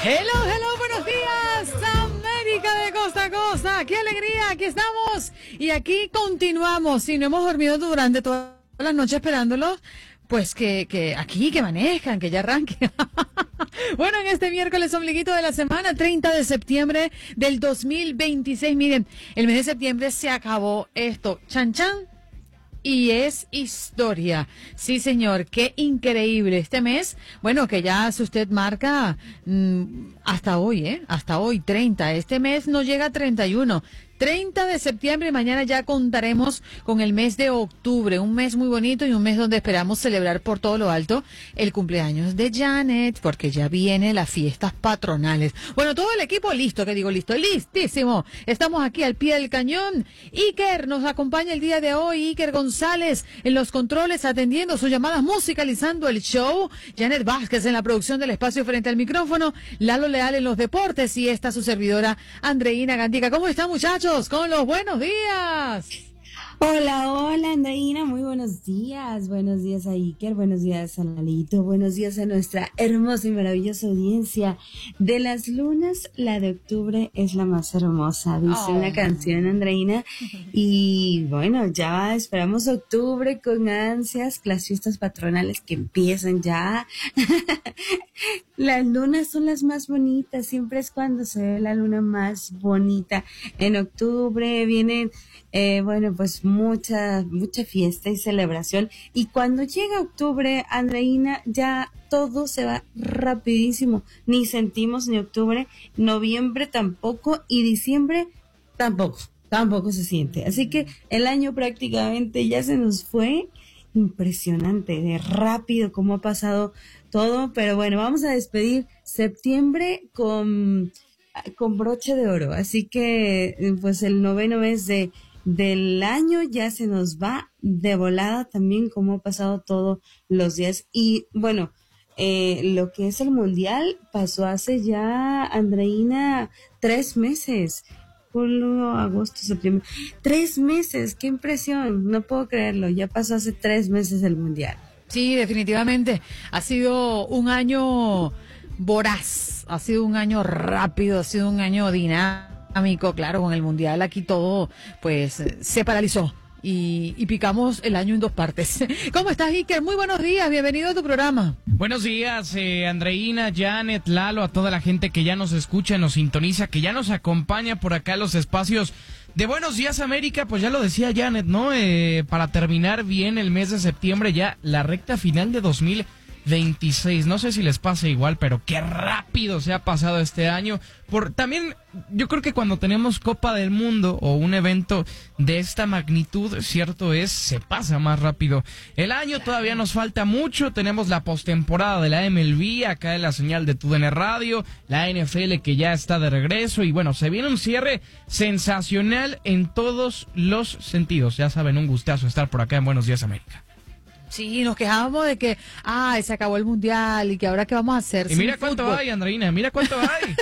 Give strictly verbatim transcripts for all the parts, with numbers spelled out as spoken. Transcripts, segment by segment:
Hello, hello, buenos días, América de costa a costa. ¡Qué alegría! Aquí estamos y aquí continuamos. Si no hemos dormido durante toda la noche esperándolos, pues que, que aquí, que manejan, que ya arranquen. Bueno, en este miércoles ombliguito de la semana, treinta de septiembre del dos mil veintiséis. Miren, el mes de septiembre se acabó esto. Chan, chan. Y es historia. Sí, señor, qué increíble. Este mes, bueno, que ya si usted marca mmm, hasta hoy, ¿eh? Hasta hoy, treinta. Este mes no llega a treinta y uno. treinta de septiembre y mañana ya contaremos con el mes de octubre, un mes muy bonito y un mes donde esperamos celebrar por todo lo alto el cumpleaños de Janet, porque ya vienen las fiestas patronales. Bueno, todo el equipo listo, que digo listo, listísimo. Estamos aquí al pie del cañón. Iker nos acompaña el día de hoy, Iker González en los controles atendiendo sus llamadas, musicalizando el show. Janet Vázquez en la producción del espacio frente al micrófono, Lalo Leal en los deportes y esta su servidora Andreina Gandica. ¿Cómo están, muchachos? Con los buenos días. Hola, hola, Andreina, muy buenos días. Buenos días a Iker, buenos días a Lalito, buenos días a nuestra hermosa y maravillosa audiencia. De las lunas, la de octubre es la más hermosa, dice oh. una canción, Andreina. Y bueno, ya esperamos octubre con ansias, las fiestas patronales que empiezan ya. Las lunas son las más bonitas, siempre es cuando se ve la luna más bonita. En octubre vienen, eh, bueno, pues mucha, mucha fiesta y celebración. Y cuando llega octubre, Andreina, ya todo se va rapidísimo. Ni sentimos ni octubre, noviembre tampoco y diciembre tampoco, tampoco se siente. Así que el año prácticamente ya se nos fue. Impresionante, de rápido cómo ha pasado todo, pero bueno, vamos a despedir septiembre con, con broche de oro, así que pues el noveno mes de, del año ya se nos va de volada también cómo ha pasado todos los días. Y bueno, eh, lo que es el mundial pasó hace ya, Andreina, tres meses. Julio, agosto, septiembre. Tres meses, qué impresión, no puedo creerlo, ya pasó hace tres meses el mundial. Sí, definitivamente, ha sido un año voraz, ha sido un año rápido, ha sido un año dinámico, claro, con el mundial aquí todo, pues, se paralizó. Y, y picamos el año en dos partes. ¿Cómo estás, Iker? Muy buenos días, bienvenido a tu programa. Buenos días, eh, Andreina, Janet, Lalo, a toda la gente que ya nos escucha, nos sintoniza, que ya nos acompaña por acá en los espacios de Buenos Días América. Pues ya lo decía Janet, ¿no? Eh, para terminar bien el mes de septiembre, ya la recta final de dos mil veintiséis. No sé si les pasa igual, pero qué rápido se ha pasado este año. Por también, yo creo que cuando tenemos Copa del Mundo o un evento de esta magnitud, cierto es, se pasa más rápido. El año todavía nos falta mucho. Tenemos la postemporada de la M L B acá en la señal de T U D N Radio, la N F L que ya está de regreso y bueno, se viene un cierre sensacional en todos los sentidos. Ya saben, un gustazo estar por acá en Buenos Días América. Sí, nos quejábamos de que, ay, se acabó el mundial y que ahora qué vamos a hacer. Y mira cuánto fútbol hay, Andreina, mira cuánto hay.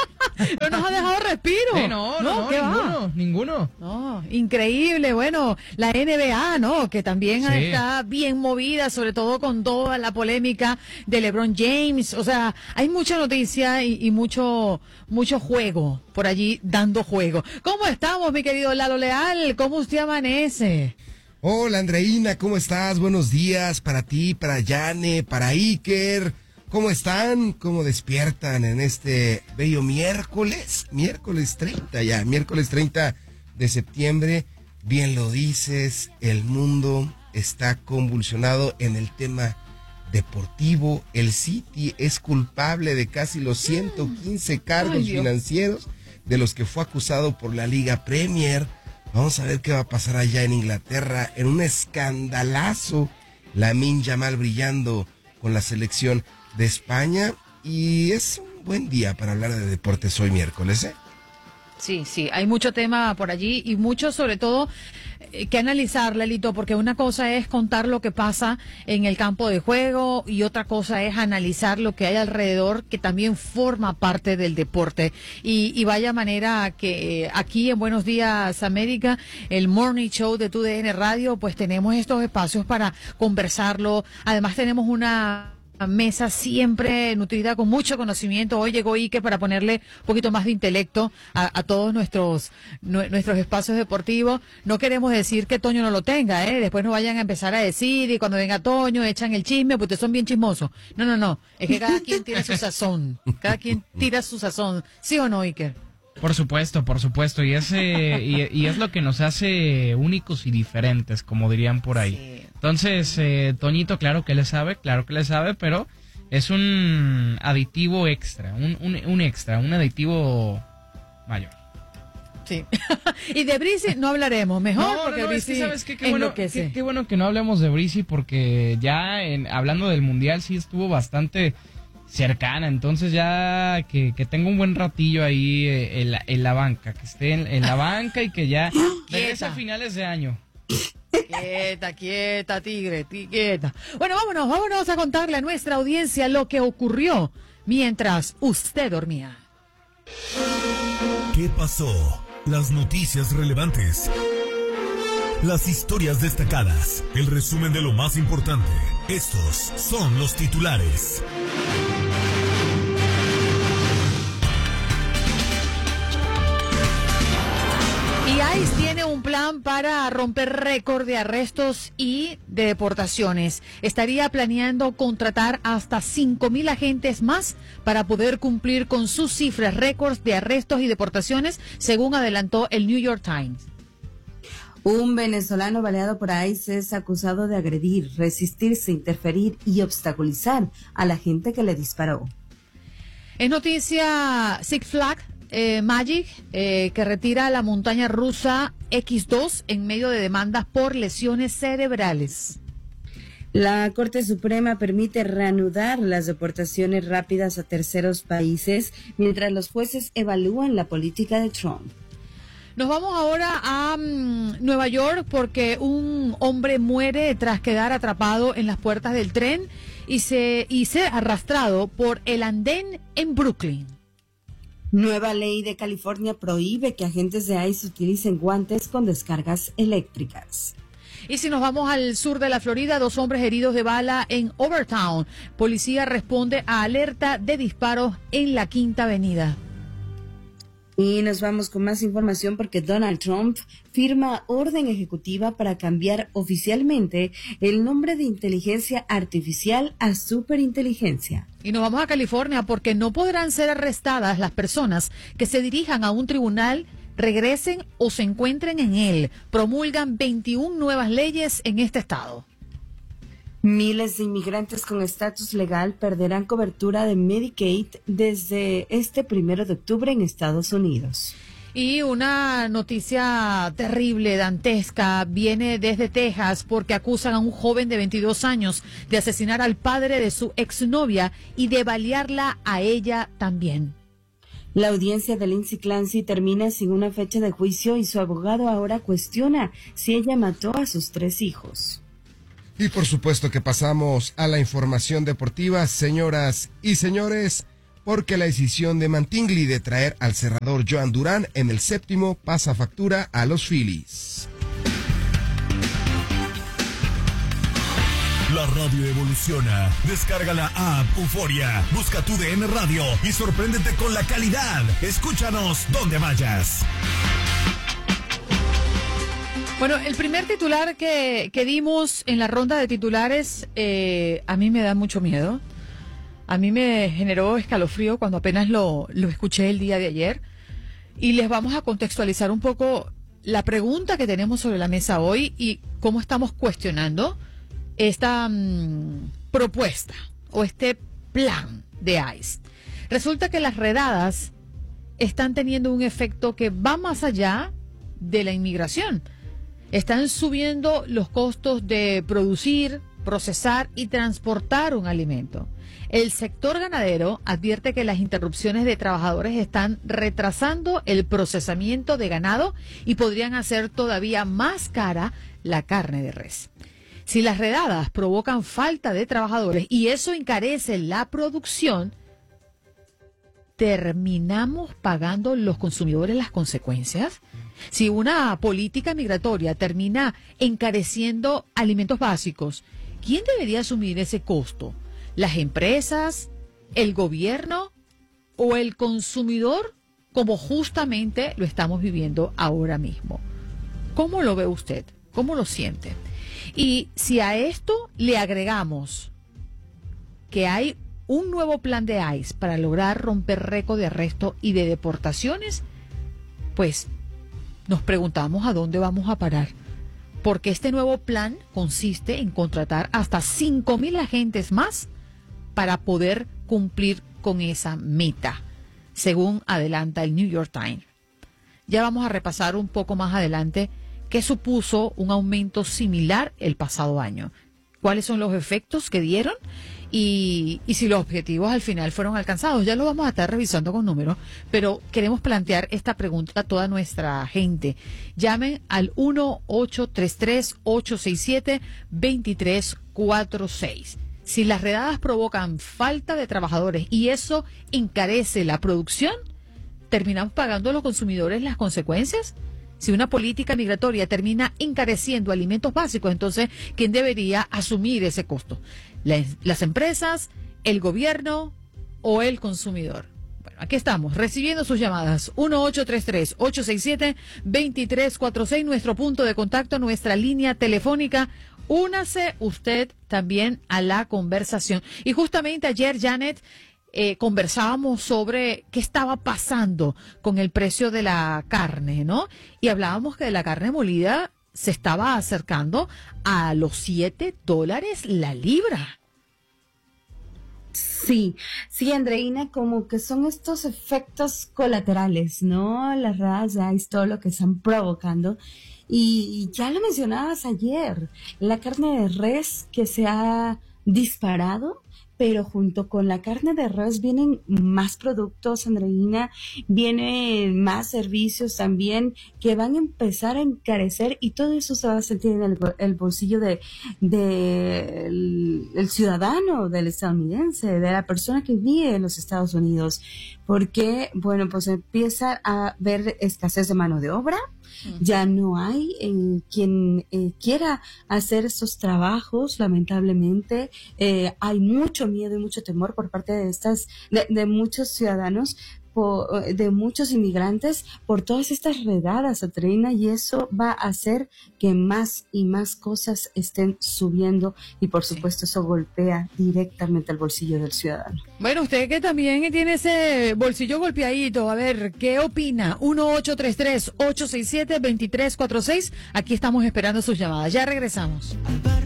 No nos ha dejado respiro. Eh, no, no, no, ninguno, va? ninguno. No, increíble. Bueno, la N B A, ¿no? Que también sí. está bien movida, sobre todo con toda la polémica de LeBron James. O sea, hay mucha noticia y, y mucho, mucho juego por allí dando juego. ¿Cómo estamos, mi querido Lalo Leal? ¿Cómo usted amanece? Hola, Andreina, ¿cómo estás? Buenos días para ti, para Yane, para Iker. ¿Cómo están? ¿Cómo despiertan en este bello miércoles? Miércoles treinta ya, miércoles treinta de septiembre. Bien lo dices, el mundo está convulsionado en el tema deportivo. El City es culpable de casi los ciento quince cargos Ay, financieros de los que fue acusado por la Liga Premier. Vamos a ver qué va a pasar allá en Inglaterra en un escandalazo. Lamine Yamal brillando con la selección de España y es un buen día para hablar de deportes hoy miércoles, ¿eh? Sí, sí, hay mucho tema por allí y mucho sobre todo eh, que analizar, Lelito, porque una cosa es contar lo que pasa en el campo de juego y otra cosa es analizar lo que hay alrededor que también forma parte del deporte. Y, y vaya manera que eh, aquí en Buenos Días América, el Morning Show de T U D N Radio, pues tenemos estos espacios para conversarlo. Además tenemos una mesa siempre nutrida con mucho conocimiento. Hoy llegó Ike para ponerle un poquito más de intelecto a, a todos nuestros nu- nuestros espacios deportivos. No queremos decir que Toño no lo tenga, ¿eh? Después no vayan a empezar a decir y cuando venga Toño echan el chisme porque ustedes son bien chismosos. No, no, no. Es que cada quien tiene su sazón. Cada quien tira su sazón. ¿Sí o no, Iker? Por supuesto, por supuesto. Y, ese, y, y es lo que nos hace únicos y diferentes, como dirían por ahí. Sí. Entonces, eh, Toñito, claro que le sabe, claro que le sabe, pero es un aditivo extra, un, un, un extra, un aditivo mayor. Sí. Y de Brisi no hablaremos, mejor, No, porque no, no, es Brisi que sabes qué, qué bueno, enloquece. qué, qué bueno que no hablemos de Brisi, porque ya en, hablando del Mundial sí estuvo bastante cercana, entonces ya que, que tenga un buen ratillo ahí eh, en, la, en la banca, que esté en, en la banca y que ya regrese a finales de año. Quieta, quieta, tigre, ti- quieta. Bueno, vámonos, vámonos a contarle a nuestra audiencia lo que ocurrió mientras usted dormía. ¿Qué pasó? Las noticias relevantes. Las historias destacadas. El resumen de lo más importante. Estos son los titulares. Y ICE tiene un plan para romper récord de arrestos y de deportaciones. Estaría planeando contratar hasta cinco mil agentes más para poder cumplir con sus cifras récords de arrestos y deportaciones, según adelantó el New York Times. Un venezolano baleado por ICE es acusado de agredir, resistirse, interferir y obstaculizar a la gente que le disparó. Es noticia Six Flags eh, Magic, eh, que retira la montaña rusa equis dos en medio de demandas por lesiones cerebrales. La Corte Suprema permite reanudar las deportaciones rápidas a terceros países mientras los jueces evalúan la política de Trump. Nos vamos ahora a um, Nueva York porque un hombre muere tras quedar atrapado en las puertas del tren y se y ser arrastrado por el andén en Brooklyn. Nueva ley de California prohíbe que agentes de ICE utilicen guantes con descargas eléctricas. Y si nos vamos al sur de la Florida, dos hombres heridos de bala en Overtown. Policía responde a alerta de disparos en la Quinta Avenida. Y nos vamos con más información porque Donald Trump firma orden ejecutiva para cambiar oficialmente el nombre de inteligencia artificial a superinteligencia. Y nos vamos a California porque no podrán ser arrestadas las personas que se dirijan a un tribunal, regresen o se encuentren en él. Promulgan veintiuna nuevas leyes en este estado. Miles de inmigrantes con estatus legal perderán cobertura de Medicaid desde este primero de octubre en Estados Unidos. Y una noticia terrible, dantesca, viene desde Texas porque acusan a un joven de veintidós años de asesinar al padre de su exnovia y de balearla a ella también. La audiencia de Lindsay Clancy termina sin una fecha de juicio y su abogado ahora cuestiona si ella mató a sus tres hijos. Y por supuesto que pasamos a la información deportiva, señoras y señores, porque la decisión de Mattingly de traer al cerrador Joan Durán en el séptimo pasa factura a los Phillies. La radio evoluciona. Descarga la app Euforia. Busca tu D N Radio y sorpréndete con la calidad. Escúchanos donde vayas. Bueno, el primer titular que, que dimos en la ronda de titulares, eh, a mí me da mucho miedo. A mí me generó escalofrío cuando apenas lo, lo escuché el día de ayer. Y les vamos a contextualizar un poco la pregunta que tenemos sobre la mesa hoy y cómo estamos cuestionando esta mmm, propuesta o este plan de ICE. Resulta que las redadas están teniendo un efecto que va más allá de la inmigración. Están subiendo los costos de producir, procesar y transportar un alimento. El sector ganadero advierte que las interrupciones de trabajadores están retrasando el procesamiento de ganado y podrían hacer todavía más cara la carne de res. Si las redadas provocan falta de trabajadores y eso encarece la producción, ¿terminamos pagando los consumidores las consecuencias? Si una política migratoria termina encareciendo alimentos básicos, ¿quién debería asumir ese costo? ¿Las empresas, el gobierno o el consumidor, como justamente lo estamos viviendo ahora mismo? ¿Cómo lo ve usted? ¿Cómo lo siente? Y si a esto le agregamos que hay un nuevo plan de I C E para lograr romper récord de arresto y de deportaciones, pues nos preguntamos a dónde vamos a parar. Porque este nuevo plan consiste en contratar hasta cinco mil agentes más para poder cumplir con esa meta, según adelanta el New York Times. Ya vamos a repasar un poco más adelante qué supuso un aumento similar el pasado año, cuáles son los efectos que dieron y, y si los objetivos al final fueron alcanzados. Ya lo vamos a estar revisando con números, pero queremos plantear esta pregunta a toda nuestra gente. Llamen al uno ocho tres tres, ocho seis siete, dos tres cuatro seis. Si las redadas provocan falta de trabajadores y eso encarece la producción, ¿terminamos pagando a los consumidores las consecuencias? Si una política migratoria termina encareciendo alimentos básicos, entonces, ¿quién debería asumir ese costo? ¿Las, las empresas, el gobierno o el consumidor? Bueno, aquí estamos, recibiendo sus llamadas. uno ocho tres tres, ocho seis siete, dos tres cuatro seis, nuestro punto de contacto, nuestra línea telefónica. Únase usted también a la conversación. Y justamente ayer, Janet, Eh, conversábamos sobre qué estaba pasando con el precio de la carne, ¿no? Y hablábamos que la carne molida se estaba acercando a los siete dólares la libra. Sí, sí, Andreina, como que son estos efectos colaterales, ¿no? Las redadas de I C E, todo lo que están provocando. Y ya lo mencionabas ayer, la carne de res que se ha disparado, pero junto con la carne de res vienen más productos, Andreina, vienen más servicios también que van a empezar a encarecer y todo eso se va a sentir en el, el bolsillo de, de el, el ciudadano, del estadounidense, de la persona que vive en los Estados Unidos, porque, bueno, pues empieza a haber escasez de mano de obra. Ya no hay eh, quien eh, quiera hacer estos trabajos, lamentablemente. Eh, hay mucho miedo y mucho temor por parte de estas, de, de muchos ciudadanos, por, de muchos inmigrantes, por todas estas redadas, Andreina, y eso va a hacer que más y más cosas estén subiendo y por supuesto eso golpea directamente al bolsillo del ciudadano. Bueno, usted que también tiene ese bolsillo golpeadito, a ver, ¿qué opina? uno ocho tres tres, ocho seis siete, dos tres cuatro seis. Aquí estamos esperando sus llamadas. Ya regresamos.